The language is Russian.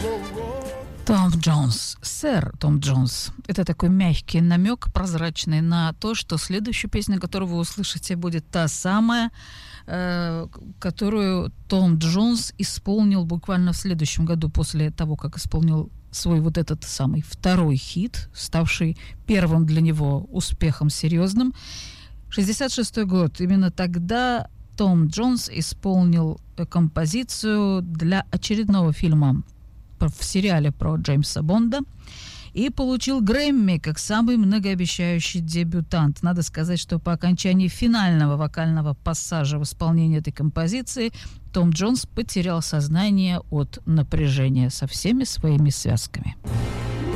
Том Джонс, сэр Том Джонс. Это такой мягкий намек, прозрачный, на то, что следующая песня, которую вы услышите, будет та самая, которую Том Джонс исполнил буквально в следующем году, после того, как исполнил свой вот этот самый второй хит, ставший первым для него успехом серьезным. 66-й год. Именно тогда Том Джонс исполнил композицию для очередного фильма в сериале про Джеймса Бонда и получил Грэмми как самый многообещающий дебютант. Надо сказать, что по окончании финального вокального пассажа в исполнении этой композиции Том Джонс потерял сознание от напряжения со всеми своими связками.